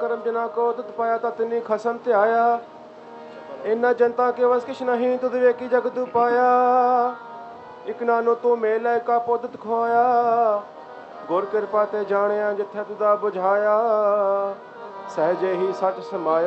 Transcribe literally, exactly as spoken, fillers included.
ਕਰਮ ਜਿਨਾ ਕੋ ਤੁਧ ਪਾਇਆ ਤਤ ਨੀ ਖਸਮ ਧਿਆਇਆ। ਇਨਾ ਜਨਤਾ ਕੇ ਵਸ ਕਿਛ ਨਹੀਂ ਤੁਧ ਵੇਖੀ ਜਗ ਤੂ ਪਾਇਆ। ਇਕ ਨਾਨੋ ਤੂੰ ਮੇਲ ਕਾ ਪੁੱਤ ਖੋਇਆ। ਗੁਰ ਕਿਰਪਾ ਤੇ ਜਾਣਿਆ ਜਿੱਥੇ ਤੁਦਾ ਬੁਝਾਇਆ। ਸਹਿਜੇ ਹੀ ਸੱਚ ਸਮਾਇਆ।